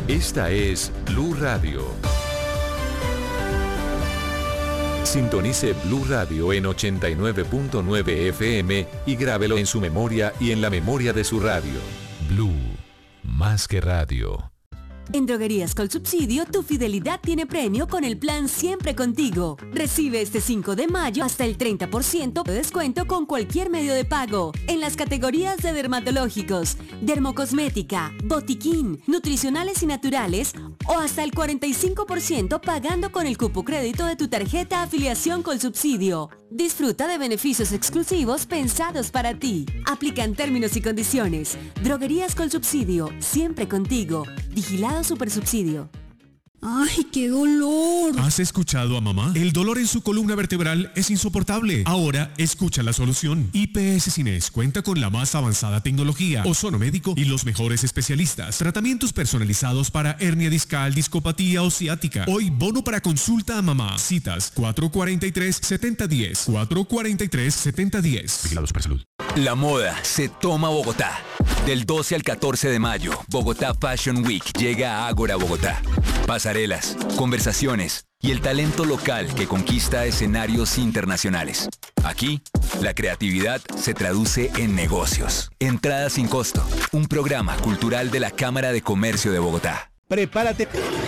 Esta es Blue Radio. Sintonice Blue Radio en 89.9 FM y grábelo en su memoria y en la memoria de su radio. Blue, más que radio. En Droguerías Colsubsidio, tu fidelidad tiene premio con el plan Siempre Contigo. Recibe este 5 de mayo hasta el 30% de descuento con cualquier medio de pago en las categorías de dermatológicos, dermocosmética, botiquín, nutricionales y naturales o hasta el 45% pagando con el cupo crédito de tu tarjeta Afiliación Colsubsidio. Disfruta de beneficios exclusivos pensados para ti. Aplican términos y condiciones. Droguerías Colsubsidio, siempre contigo. Vigilado Supersubsidio. ¡Ay, qué dolor! ¿Has escuchado a mamá? El dolor en su columna vertebral es insoportable. Ahora, escucha la solución. IPS Cines cuenta con la más avanzada tecnología, ozono médico y los mejores especialistas. Tratamientos personalizados para hernia discal, discopatía o ciática. Hoy, bono para consulta a mamá. Citas 443-7010. 443-7010. Vigilado Supersalud. La moda se toma Bogotá. Del 12 al 14 de mayo, Bogotá Fashion Week llega a Ágora Bogotá. Pasarelas, conversaciones y el talento local que conquista escenarios internacionales. Aquí, la creatividad se traduce en negocios. Entrada sin costo. Un programa cultural de la Cámara de Comercio de Bogotá. Prepárate.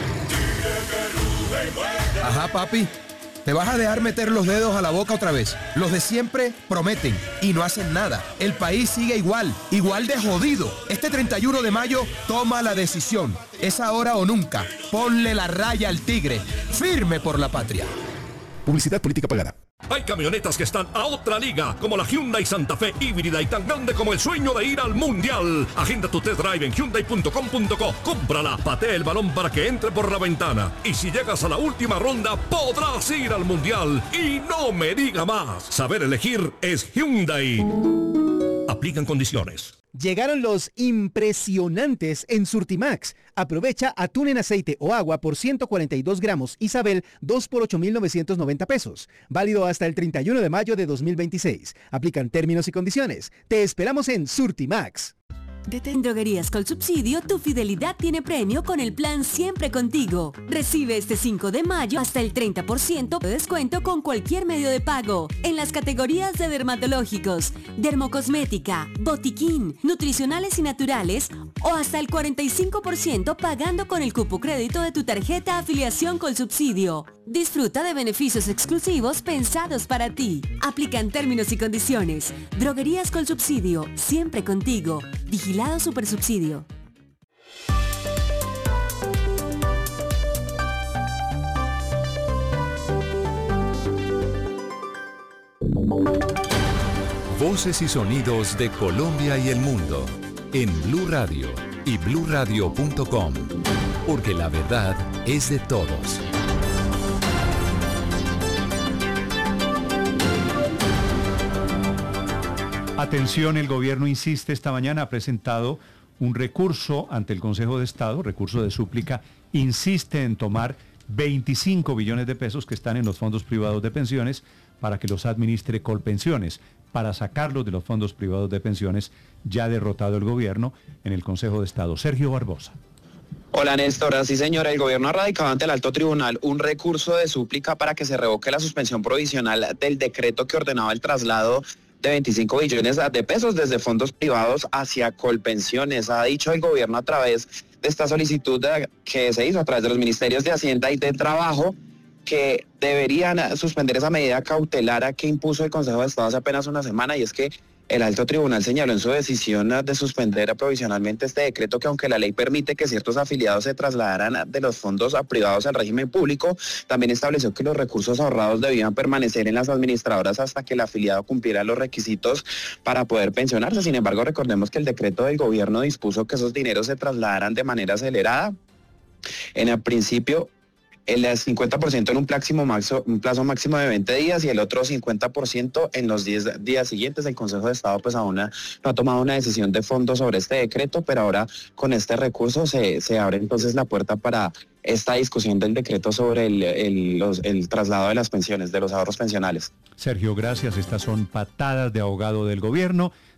Ajá, papi. ¿Te vas a dejar meter los dedos a la boca otra vez? Los de siempre prometen y no hacen nada. El país sigue igual de jodido. Este 31 de mayo toma la decisión. Es ahora o nunca. Ponle la raya al tigre. Firme por la patria. Publicidad política pagada. Hay camionetas que están a otra liga, como la Hyundai Santa Fe híbrida y tan grande como el sueño de ir al Mundial. Agenda tu test drive en Hyundai.com.co. Cómprala, patea el balón para que entre por la ventana. Y si llegas a la última ronda, podrás ir al Mundial. Y no me diga más. Saber elegir es Hyundai. Aplican condiciones. Llegaron los impresionantes en Surtimax. Aprovecha atún en aceite o agua por 142 gramos Isabel 2 por 8,990 pesos. Válido hasta el 31 de mayo de 2026. Aplican términos y condiciones. Te esperamos en Surtimax. En Droguerías Colsubsidio, tu fidelidad tiene premio con el plan Siempre Contigo. Recibe este 5 de mayo hasta el 30% de descuento con cualquier medio de pago en las categorías de dermatológicos, dermocosmética, botiquín, nutricionales y naturales o hasta el 45% pagando con el cupo crédito de tu tarjeta Afiliación Colsubsidio. Disfruta de beneficios exclusivos pensados para ti. Aplican términos y condiciones. Droguerías Colsubsidio, siempre contigo. Vigilado Supersubsidio. Voces y sonidos de Colombia y el mundo en Blue Radio y bluradio.com, porque la verdad es de todos. Atención, el gobierno insiste, esta mañana ha presentado un recurso ante el Consejo de Estado, recurso de súplica, insiste en tomar 25 billones de pesos que están en los fondos privados de pensiones para que los administre Colpensiones, para sacarlos de los fondos privados de pensiones, ya derrotado el gobierno en el Consejo de Estado. Sergio Barbosa. Hola Néstor, sí señora, el gobierno ha radicado ante el alto tribunal un recurso de súplica para que se revoque la suspensión provisional del decreto que ordenaba el traslado de 25 billones de pesos desde fondos privados hacia Colpensiones. Ha dicho el gobierno a través de esta solicitud que se hizo a través de los ministerios de Hacienda y de Trabajo que deberían suspender esa medida cautelar que impuso el Consejo de Estado hace apenas una semana, y es que el alto tribunal señaló en su decisión de suspender provisionalmente este decreto que, aunque la ley permite que ciertos afiliados se trasladaran de los fondos privados al régimen público, también estableció que los recursos ahorrados debían permanecer en las administradoras hasta que el afiliado cumpliera los requisitos para poder pensionarse. Sin embargo, recordemos que el decreto del gobierno dispuso que esos dineros se trasladaran de manera acelerada. En el principio, el 50% en un plazo máximo de 20 días y el otro 50% en los 10 días siguientes. El Consejo de Estado pues aún no ha tomado una decisión de fondo sobre este decreto, pero ahora con este recurso se abre entonces la puerta para esta discusión del decreto sobre el traslado de las pensiones, de los ahorros pensionales. Sergio, gracias. Estas son patadas de ahogado del gobierno.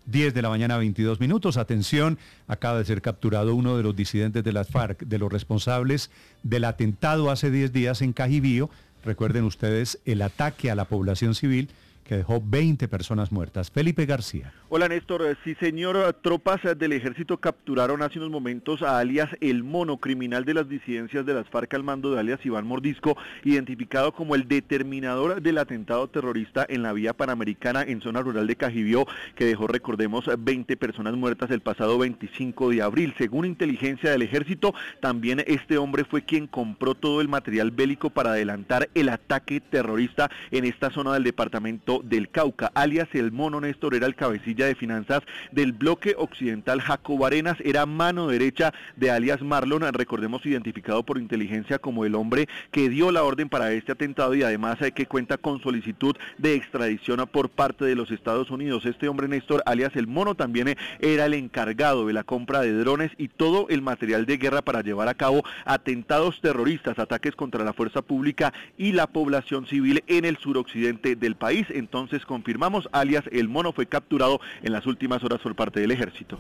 10 de la mañana, 22 minutos. Atención, acaba de ser capturado uno de los disidentes de las FARC, de los responsables del atentado hace 10 días en Cajibío. Recuerden ustedes el ataque a la población civil que dejó 20 personas muertas. Felipe García. Hola Néstor, sí señor, tropas del ejército capturaron hace unos momentos a alias El Mono, criminal de las disidencias de las FARC al mando de alias Iván Mordisco, identificado como el determinador del atentado terrorista en la vía panamericana en zona rural de Cajibío, que dejó, recordemos, 20 personas muertas el pasado 25 de abril. Según inteligencia del ejército, también este hombre fue quien compró todo el material bélico para adelantar el ataque terrorista en esta zona del departamento del Cauca. Alias El Mono, Néstor, era el cabecilla de finanzas del bloque occidental Jacobo Arenas, era mano derecha de alias Marlon, recordemos, identificado por inteligencia como el hombre que dio la orden para este atentado y además que cuenta con solicitud de extradición por parte de los Estados Unidos. Este hombre, Néstor, alias El Mono, también era el encargado de la compra de drones y todo el material de guerra para llevar a cabo atentados terroristas, ataques contra la fuerza pública y la población civil en el suroccidente del país. Entonces confirmamos, alias El Mono fue capturado en las últimas horas por parte del ejército.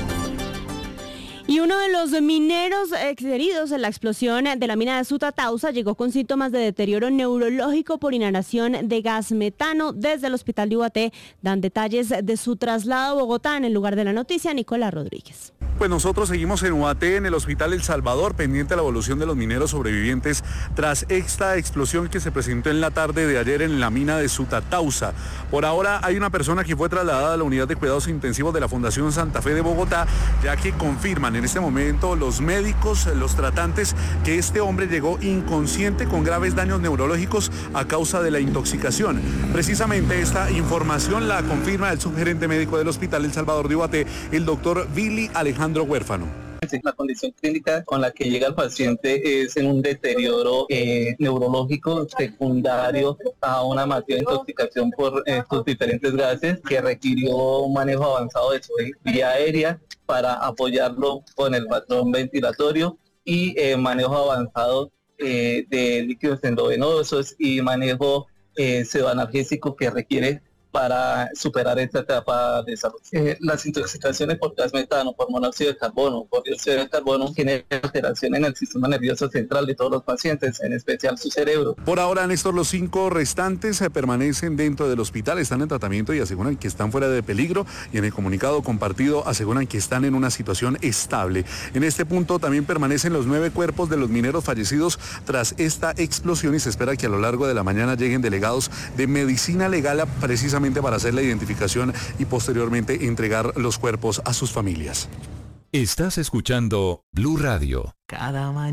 Y uno de los mineros heridos en la explosión de la mina de Sutatausa llegó con síntomas de deterioro neurológico por inhalación de gas metano. Desde el hospital de Ubaté dan detalles de su traslado a Bogotá. En el lugar de la noticia, Nicolás Rodríguez. Pues nosotros seguimos en Ubaté, en el Hospital El Salvador, pendiente de la evolución de los mineros sobrevivientes tras esta explosión que se presentó en la tarde de ayer en la mina de Sutatausa. Por ahora hay una persona que fue trasladada a la unidad de cuidados intensivos de la Fundación Santa Fe de Bogotá, ya que confirman en este momento los médicos, los tratantes, que este hombre llegó inconsciente con graves daños neurológicos a causa de la intoxicación. Precisamente esta información la confirma el subgerente médico del Hospital El Salvador de Ubaté, el doctor Billy Alejandro Huérfano. La condición clínica con la que llega el paciente es en un deterioro neurológico secundario a una masiva intoxicación por estos diferentes gases que requirió un manejo avanzado de su vía aérea para apoyarlo con el patrón ventilatorio y manejo avanzado de líquidos endovenosos y manejo pseudoanalgésico que requiere para superar esta etapa de salud. Las intoxicaciones por gas metano, por monóxido de carbono, por dióxido de carbono generan alteración en el sistema nervioso central de todos los pacientes, en especial su cerebro. Por ahora, Néstor, los 5 restantes permanecen dentro del hospital, están en tratamiento y aseguran que están fuera de peligro, y en el comunicado compartido aseguran que están en una situación estable. En este punto también permanecen los 9 cuerpos de los mineros fallecidos tras esta explosión y se espera que a lo largo de la mañana lleguen delegados de medicina legal precisamente para hacer la identificación y posteriormente entregar los cuerpos a sus familias. Estás escuchando Blue Radio. Cada mañana.